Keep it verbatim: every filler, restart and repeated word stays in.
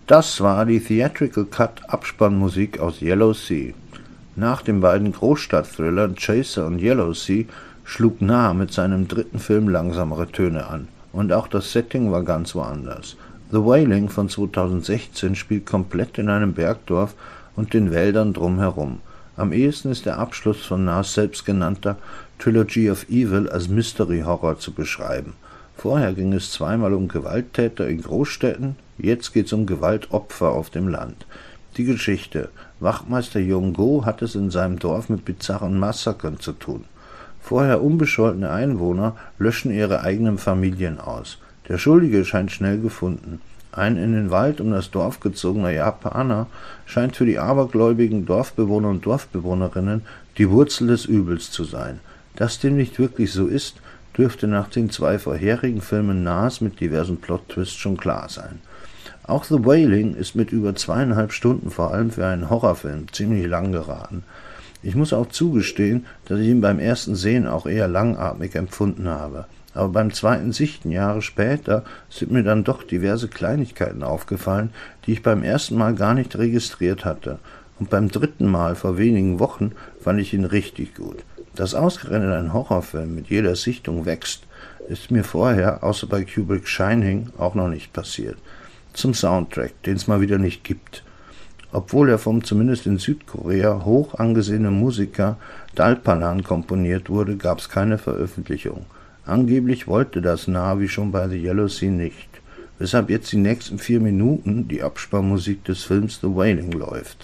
Das war die Theatrical Cut Abspannmusik aus Yellow Sea. Nach den beiden Großstadt-Thrillern Chaser und Yellow Sea schlug Nah mit seinem dritten Film langsamere Töne an. Und auch das Setting war ganz woanders. The Wailing von zweitausendsechzehn spielt komplett in einem Bergdorf und den Wäldern drumherum. Am ehesten ist der Abschluss von Nahs selbstgenannter Trilogy of Evil als Mystery-Horror zu beschreiben. Vorher ging es zweimal um Gewalttäter in Großstädten, jetzt geht es um Gewaltopfer auf dem Land. Die Geschichte: Wachtmeister Yong-go hat es in seinem Dorf mit bizarren Massakern zu tun. Vorher unbescholtene Einwohner löschen ihre eigenen Familien aus. Der Schuldige scheint schnell gefunden. Ein in den Wald um das Dorf gezogener Japaner scheint für die abergläubigen Dorfbewohner und Dorfbewohnerinnen die Wurzel des Übels zu sein. Dass dem nicht wirklich so ist, dürfte nach den zwei vorherigen Filmen Nahs mit diversen Plot-Twists schon klar sein. Auch The Wailing ist mit über zweieinhalb Stunden vor allem für einen Horrorfilm ziemlich lang geraten. Ich muss auch zugestehen, dass ich ihn beim ersten Sehen auch eher langatmig empfunden habe. Aber beim zweiten Sichten Jahre später sind mir dann doch diverse Kleinigkeiten aufgefallen, die ich beim ersten Mal gar nicht registriert hatte. Und beim dritten Mal vor wenigen Wochen fand ich ihn richtig gut. Dass ausgerechnet ein Horrorfilm mit jeder Sichtung wächst, ist mir vorher, außer bei Kubricks Shining, auch noch nicht passiert. Zum Soundtrack, den es mal wieder nicht gibt. Obwohl er vom zumindest in Südkorea hoch angesehenen Musiker Dalpalan komponiert wurde, gab es keine Veröffentlichung. Angeblich wollte das Nah wie schon bei The Yellow Sea nicht, weshalb jetzt die nächsten vier Minuten die Abspannmusik des Films The Wailing läuft.